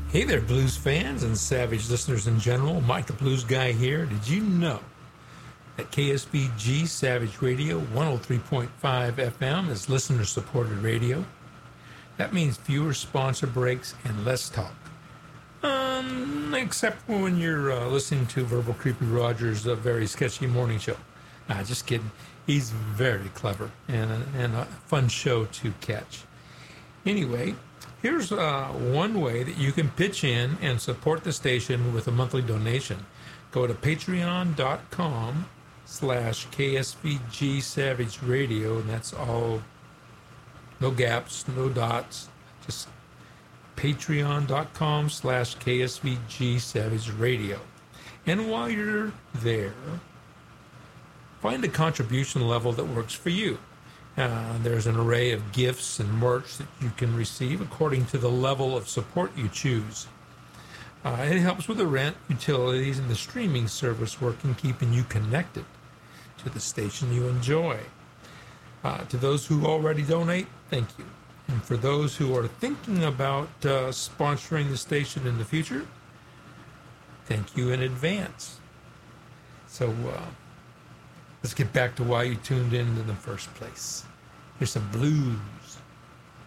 Hey there, blues fans and Savage listeners in general. Mike the Blues Guy here. Did you know that KSBG Savage Radio 103.5 FM is listener-supported radio? That means fewer sponsor breaks and less talk. Except when you're listening to Verbal Creepy Roger's very sketchy morning show. Nah, just kidding. He's very clever and a fun show to catch. Anyway, here's one way that you can pitch in and support the station with a monthly donation. Go to patreon.com/KSVG Savage Radio, and that's all, no gaps, no dots, just patreon.com/KSVG Savage Radio. And while you're there, find a contribution level that works for you. There's an array of gifts and merch that you can receive according to the level of support you choose. It helps with the rent, utilities, and the streaming service work in keeping you connected to the station you enjoy. To those who already donate, thank you. And for those who are thinking about sponsoring the station in the future, thank you in advance. So let's get back to why you tuned in the first place. Here's some blues.